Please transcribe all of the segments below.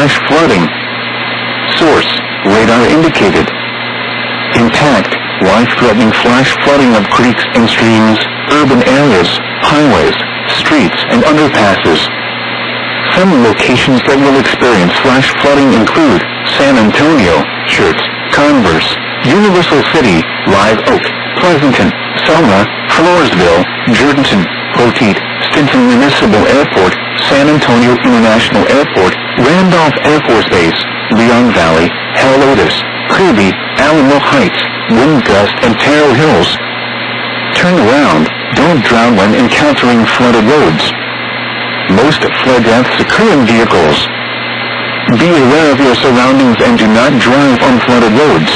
flash flooding. Source: radar indicated. Impact: life-threatening flash flooding of creeks and streams, urban areas, highways, streets, and underpasses. Some locations that will experience flash flooding include San Antonio, Church, Converse, Universal City, Live Oak, Pleasanton, Selma, Floresville, Jordanton, Poteet, Stinson Municipal Airport, San Antonio International Airport, Randolph Air Force Base, Leon Valley, Helotes, Kirby, Alamo Heights, Windgust, and Terrell Hills. Turn around. Don't drown when encountering flooded roads. Most flood deaths occur in vehicles. Be aware of your surroundings and do not drive on flooded roads.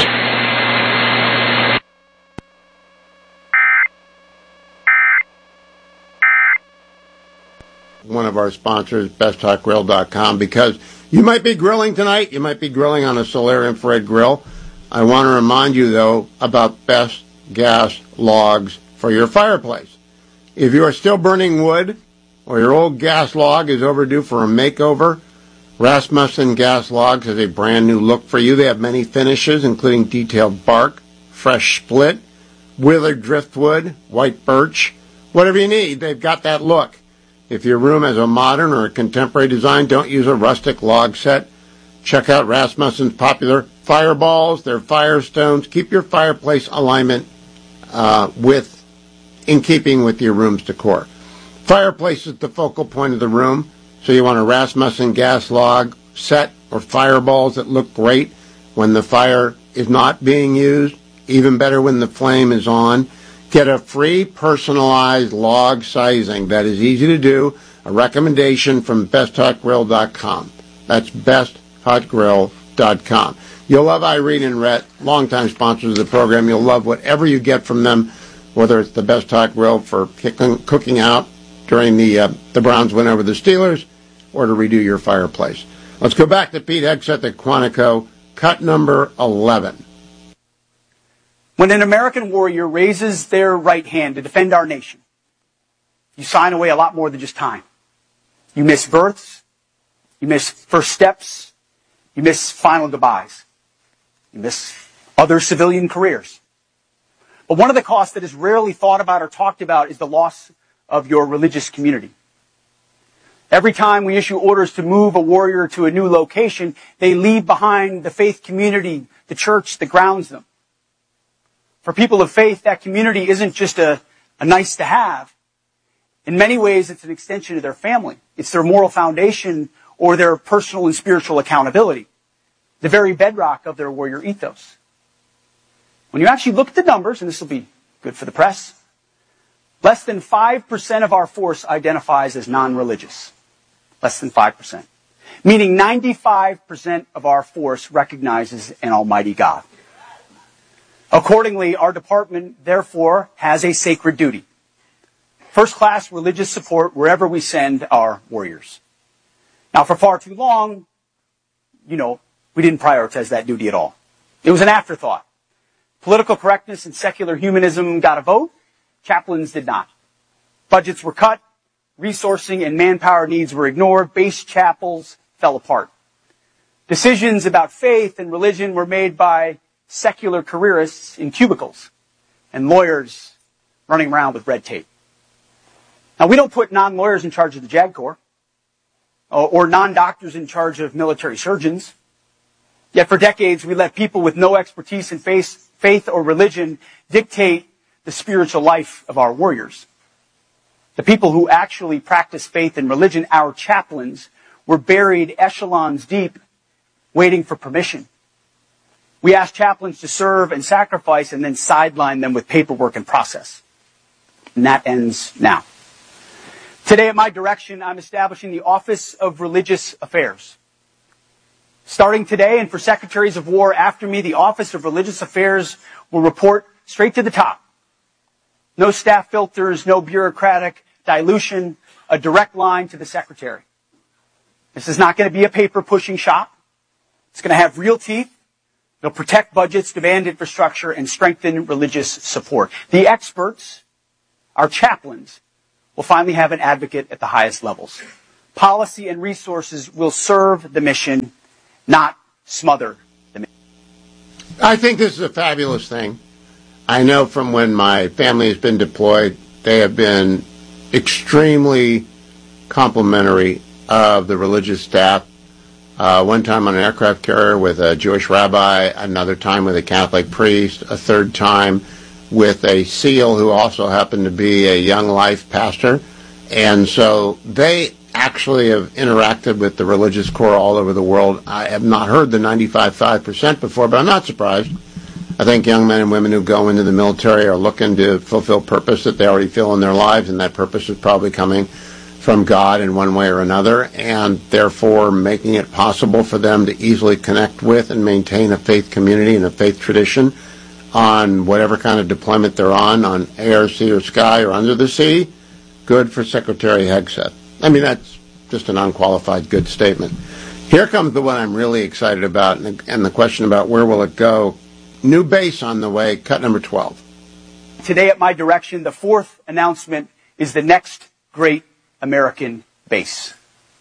One of our sponsors, BestHotGrill.com, because you might be grilling tonight. You might be grilling on a Solar Infrared Grill. I want to remind you, though, about Best Gas Logs for your fireplace. If you are still burning wood or your old gas log is overdue for a makeover, Rasmussen Gas Logs has a brand new look for you. They have many finishes, including detailed bark, fresh split, withered driftwood, white birch. Whatever you need, they've got that look. If your room has a modern or a contemporary design, don't use a rustic log set. Check out Rasmussen's popular fireballs, their firestones. Keep your fireplace alignment in keeping with your room's decor. Fireplace is the focal point of the room, so you want a Rasmussen gas log set or fireballs that look great when the fire is not being used, even better when the flame is on. Get a free personalized log sizing. That is easy to do. A recommendation from BestHotGrill.com. That's BestHotGrill.com. You'll love Irene and Rhett, longtime sponsors of the program. You'll love whatever you get from them, whether it's the Best Hot Grill for cooking out during the Browns win over the Steelers, or to redo your fireplace. Let's go back to Pete Hegseth at Quantico, cut number 11. When an American warrior raises their right hand to defend our nation, you sign away a lot more than just time. You miss births, you miss first steps, you miss final goodbyes, you miss other civilian careers. But one of the costs that is rarely thought about or talked about is the loss of your religious community. Every time we issue orders to move a warrior to a new location, they leave behind the faith community, the church that grounds them. For people of faith, that community isn't just a nice to have. In many ways, it's an extension of their family. It's their moral foundation or their personal and spiritual accountability, the very bedrock of their warrior ethos. When you actually look at the numbers, and this will be good for the press, less than 5% of our force identifies as non-religious. Less than 5%. Meaning 95% of our force recognizes an almighty God. Accordingly, our department, therefore, has a sacred duty. First-class religious support wherever we send our warriors. Now, for far too long, we didn't prioritize that duty at all. It was an afterthought. Political correctness and secular humanism got a vote. Chaplains did not. Budgets were cut. Resourcing and manpower needs were ignored. Base chapels fell apart. Decisions about faith and religion were made by secular careerists in cubicles and lawyers running around with red tape. Now, we don't put non-lawyers in charge of the JAG Corps or non-doctors in charge of military surgeons. Yet for decades, we let people with no expertise in faith or religion dictate the spiritual life of our warriors. The people who actually practice faith and religion, our chaplains, were buried echelons deep, waiting for permission. We asked chaplains to serve and sacrifice and then sideline them with paperwork and process. And that ends now. Today, at my direction, I'm establishing the Office of Religious Affairs. Starting today, and for secretaries of war after me, the Office of Religious Affairs will report straight to the top. No staff filters, no bureaucratic dilution, a direct line to the secretary. This is not going to be a paper-pushing shop. It's going to have real teeth. It'll protect budgets, demand infrastructure, and strengthen religious support. The experts, our chaplains, will finally have an advocate at the highest levels. Policy and resources will serve the mission, not smother them. I think this is a fabulous thing. I know from when my family has been deployed, they have been extremely complimentary of the religious staff. One time on an aircraft carrier with a Jewish rabbi, another time with a Catholic priest, a third time with a SEAL who also happened to be a Young Life pastor. And so they actually have interacted with the religious corps all over the world. I have not heard the 95.5% before, but I'm not surprised. I think young men and women who go into the military are looking to fulfill purpose that they already feel in their lives, and that purpose is probably coming from God in one way or another, and therefore making it possible for them to easily connect with and maintain a faith community and a faith tradition on whatever kind of deployment they're on air, sea, or sky, or under the sea. Good for Secretary Hegseth. I mean, that's just an unqualified good statement. Here comes the one I'm really excited about, and the question about where will it go. New base on the way, cut number 12. Today at my direction, the fourth announcement is the next great American base.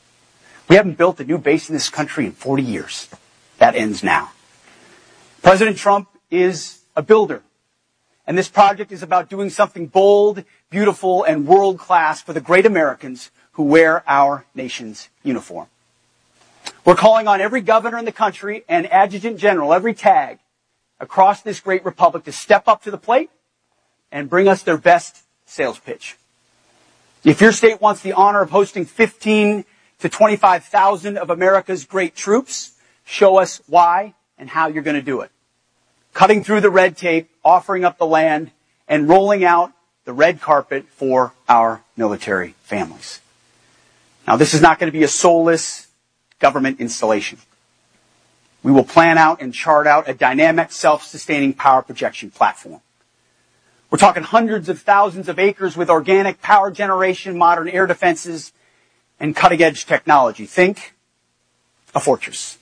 We haven't built a new base in this country in 40 years. That ends now. President Trump is a builder, and this project is about doing something bold, beautiful, and world-class for the great Americans who wear our nation's uniform. We're calling on every governor in the country and adjutant general, every tag, across this great republic to step up to the plate and bring us their best sales pitch. If your state wants the honor of hosting 15 to 25,000 of America's great troops, show us why and how you're going to do it. Cutting through the red tape, offering up the land, and rolling out the red carpet for our military families. Now, this is not going to be a soulless government installation. We will plan out and chart out a dynamic, self-sustaining power projection platform. We're talking hundreds of thousands of acres with organic power generation, modern air defenses, and cutting-edge technology. Think a fortress.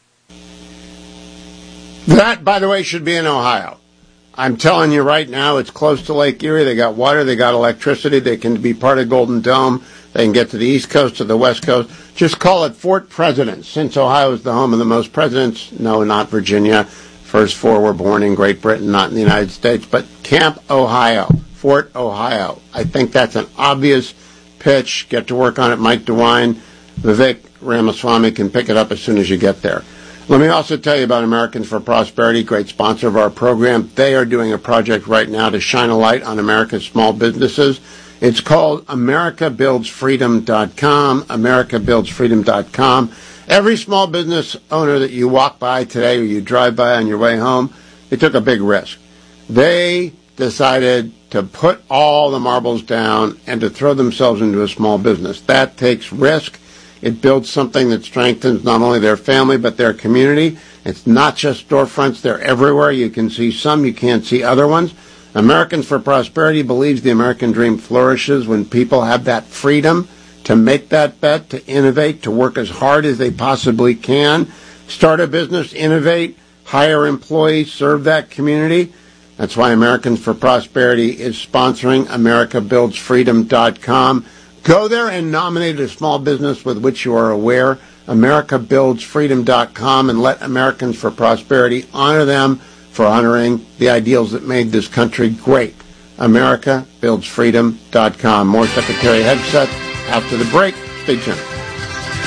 That, by the way, should be in Ohio. I'm telling you right now, it's close to Lake Erie. They got water, they got electricity, they can be part of Golden Dome, they can get to the East Coast, to the West Coast. Just call it Fort Presidents, since Ohio is the home of the most presidents. No, not Virginia. First four were born in Great Britain, not in the United States. But Camp Ohio, Fort Ohio. I think that's an obvious pitch. Get to work on it. Mike DeWine, Vivek Ramaswamy can pick it up as soon as you get there. Let me also tell you about Americans for Prosperity, great sponsor of our program. They are doing a project right now to shine a light on America's small businesses. It's called AmericaBuildsFreedom.com, AmericaBuildsFreedom.com. Every small business owner that you walk by today or you drive by on your way home, they took a big risk. They decided to put all the marbles down and to throw themselves into a small business. That takes risk. It builds something that strengthens not only their family but their community. It's not just storefronts. They're everywhere. You can see some. You can't see other ones. Americans for Prosperity believes the American dream flourishes when people have that freedom to make that bet, to innovate, to work as hard as they possibly can, start a business, innovate, hire employees, serve that community. That's why Americans for Prosperity is sponsoring AmericaBuildsFreedom.com. Go there and nominate a small business with which you are aware, AmericaBuildsFreedom.com, and let Americans for Prosperity honor them for honoring the ideals that made this country great. AmericaBuildsFreedom.com. More Secretary Hegseth after the break. Stay tuned.